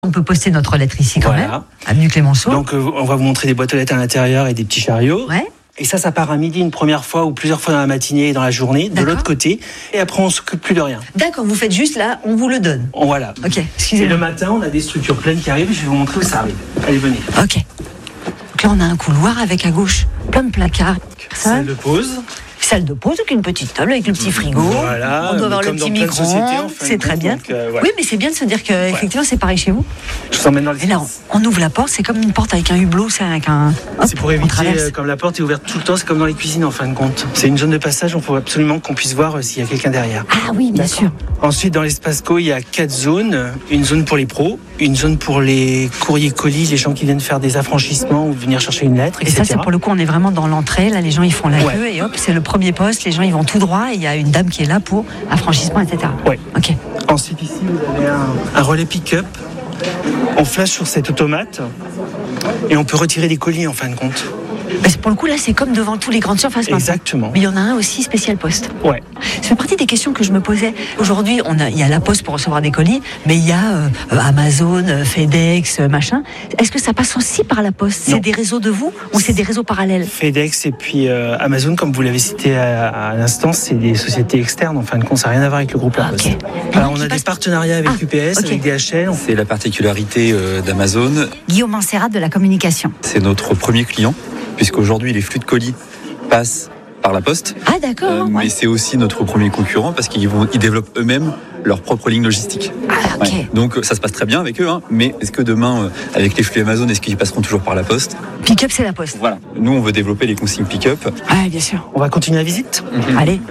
On peut poster notre lettre ici quand même, avenue Clémenceau. Donc on va vous montrer des boîtes aux lettres à l'intérieur et des petits chariots. Ouais. Et ça part à midi une première fois ou plusieurs fois dans la matinée et dans la journée, de l'autre côté. Et après, on s'occupe plus de rien. D'accord, vous faites juste là, on vous le donne. Voilà. Ok, Et excusez-moi. le matin, on a des structures pleines qui arrivent. Je vais vous montrer où ça arrive. Allez, venez. Ok. Donc là, on a un couloir avec à gauche plein de placards. Salle de pause. Salle de pause avec une petite table, avec le petit frigo. Voilà. On doit avoir le comme petit dans plein de sociétés, en micro-ondes. fin de C'est très compte, bien. donc, voilà. Oui, mais c'est bien de se dire que effectivement c'est pareil chez vous. Je vous emmène dans les Et là, on ouvre la porte, c'est comme une porte avec un hublot, c'est avec un. Hop, C'est pour on éviter, traverse. comme la porte est ouverte tout le temps, c'est comme dans les cuisines en fin de compte. C'est une zone de passage, il faut absolument qu'on puisse voir s'il y a quelqu'un derrière. Ah oui, bien sûr. Ensuite, dans l'espace co, il y a 4 zones. Une zone pour les pros, une zone pour les courriers colis, les gens qui viennent faire des affranchissements ou venir chercher une lettre, Et etc. ça, c'est pour le coup, on est vraiment dans l'entrée. Là, les gens, ils font la queue et hop, c'est le premier poste. Les gens, ils vont tout droit et il y a une dame qui est là pour affranchissement, etc. Ouais. Ok. Ensuite, ici, vous avez un relais pick-up. On flash sur cet automate et on peut retirer des colis en fin de compte. Mais pour le coup, là, c'est comme devant tous les grandes surfaces. maintenant. Exactement. Mais il y en a un aussi spécial poste. Ouais. Ça fait partie des questions que je me posais. Aujourd'hui, il y a la poste pour recevoir des colis, mais il y a Amazon, FedEx, machin. Est-ce que ça passe aussi par la poste ? Non. C'est des réseaux de vous ou c'est des réseaux parallèles ? FedEx et puis Amazon, comme vous l'avez cité à l'instant, c'est des sociétés externes. En fin de compte, ça n'a rien à voir avec le groupe La Poste. Ok. Alors, on Qui a des passe- partenariats avec UPS, ok. avec DHL. C'est la particularité d'Amazon. Guillaume Ancerat de la communication. C'est notre premier client, puisqu'aujourd'hui les flux de colis passent par la poste. Ah, d'accord. Mais c'est aussi notre premier concurrent parce qu'ils développent eux-mêmes leur propre ligne logistique. Ah, ok. Ouais. Donc ça se passe très bien avec eux, hein. Mais est-ce que demain, avec les flux Amazon, est-ce qu'ils passeront toujours par la poste ? Pick-up, c'est la poste. Voilà. Nous, on veut développer les consignes pick-up. Ah, bien sûr. On va continuer la visite. Allez.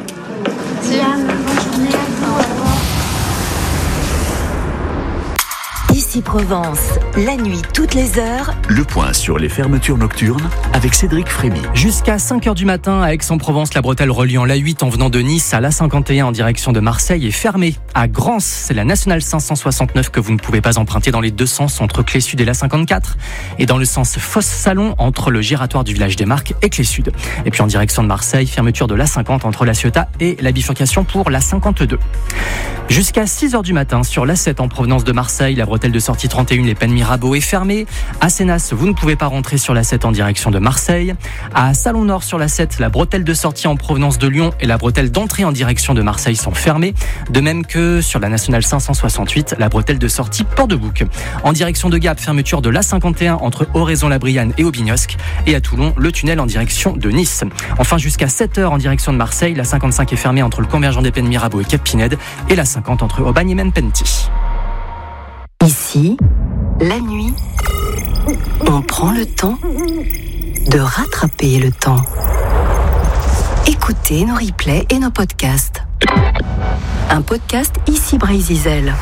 Ici Provence, la nuit toutes les heures. Le point sur les fermetures nocturnes avec Cédric Frémy. Jusqu'à 5h du matin, à Aix-en-Provence, la bretelle reliant l'A8 en venant de Nice à l'A51 en direction de Marseille est fermée. À Grance, c'est la nationale 569 que vous ne pouvez pas emprunter dans les deux sens entre Clé-Sud et l'A54. Et dans le sens Fosse-Salon entre le giratoire du village des Marques et Clé-Sud. Et puis en direction de Marseille, fermeture de l'A50 entre La Ciotat et la bifurcation pour l'A52. Jusqu'à 6h du matin, sur l'A7 en provenance de Marseille, la bretelle de sortie 31, les Pennes Mirabeau est fermée. À Sénas, vous ne pouvez pas rentrer sur l'A7 en direction de Marseille. À Salon Nord sur l'A7, la bretelle de sortie en provenance de Lyon et la bretelle d'entrée en direction de Marseille sont fermées. De même que sur la nationale 568, la bretelle de sortie Port-de-Bouc. En direction de Gap, fermeture de l'A51 entre Oraison-la-Brianne et Aubignosc. Et à Toulon, le tunnel en direction de Nice. Enfin, jusqu'à 7h en direction de Marseille, la 55 est fermée entre le convergent des Pennes Mirabeau et Cap Pinède et la 50 entre Aubagne et Menpenty. Ici, la nuit, on prend le temps de rattraper le temps. Écoutez nos replays et nos podcasts. Un podcast Ici Brésil.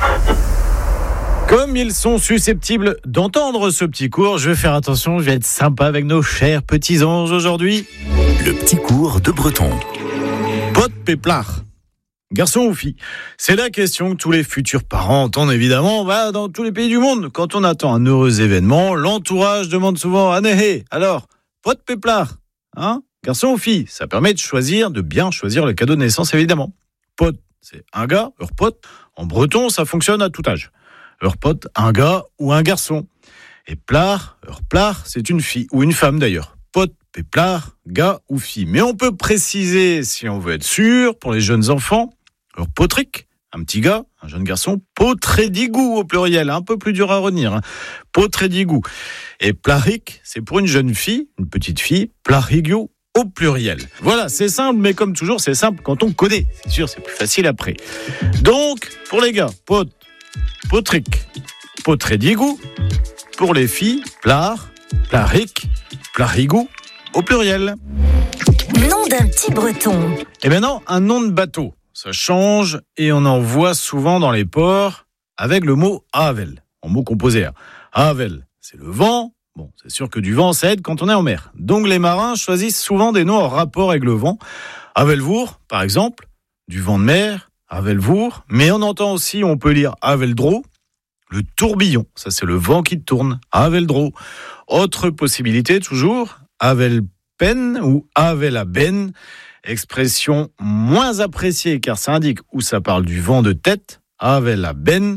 Comme ils sont susceptibles d'entendre ce petit cours, je vais faire attention, je vais être sympa avec nos chers petits anges aujourd'hui. Le petit cours de breton. Pot péplard. Garçon ou fille ? C'est la question que tous les futurs parents entendent évidemment dans tous les pays du monde. Quand on attend un heureux événement, l'entourage demande souvent « Anéhé, alors, pot péplard, hein ? Garçon ou fille ? Ça permet de bien choisir le cadeau de naissance évidemment. Pot, c'est un gars, pot. En breton, ça fonctionne à tout âge. Pot, un gars ou un garçon. Et plard, c'est une fille ou une femme d'ailleurs. Pot, péplard, gars ou fille. Mais on peut préciser, si on veut être sûr, pour les jeunes enfants, potric, un petit gars, un jeune garçon, potrédigou au pluriel, un peu plus dur à retenir. Potrédigou. Et plaric, c'est pour une jeune fille, une petite fille, plarigio au pluriel. Voilà, c'est simple, mais comme toujours, c'est simple quand on connaît. C'est sûr, c'est plus facile après. Donc, pour les gars, potric, potrédigou. Pour les filles, plaric, plarigou au pluriel. Nom d'un petit breton. Et maintenant, un nom de bateau. Ça change et on en voit souvent dans les ports avec le mot havel, en mot composé R. Havel, c'est le vent. Bon, c'est sûr que du vent, ça aide quand on est en mer. Donc les marins choisissent souvent des noms en rapport avec le vent. Havelvour, par exemple, du vent de mer, Havelvour. Mais on entend aussi, on peut lire Haveldro, le tourbillon. Ça, c'est le vent qui tourne. Haveldro. Autre possibilité, toujours, Havelpen ou Havelaben. Expression moins appréciée car ça indique où ça parle du vent de tête. Havelaben,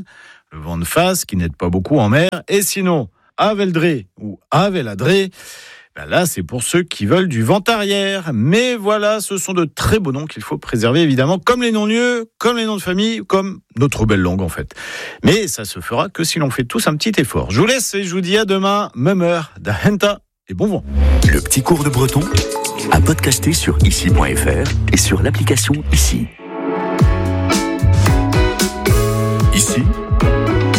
le vent de face qui n'aide pas beaucoup en mer. Et sinon, Aveldré ou Aveladré, ben là, c'est pour ceux qui veulent du vent arrière. Mais voilà, ce sont de très beaux noms qu'il faut préserver, évidemment, comme les non-lieux, comme les noms de famille, comme notre belle langue, en fait. Mais ça se fera que si l'on fait tous un petit effort. Je vous laisse et je vous dis à demain. Memeur, Dahenta et bon vent. Le petit cours de breton à podcaster sur ici.fr et sur l'application Ici. Ici,